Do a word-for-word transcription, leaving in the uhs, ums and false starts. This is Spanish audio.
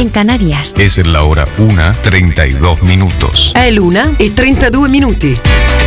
en Canarias. Es la hora una, treinta y dos minutos. È l'una e trentadue minuti.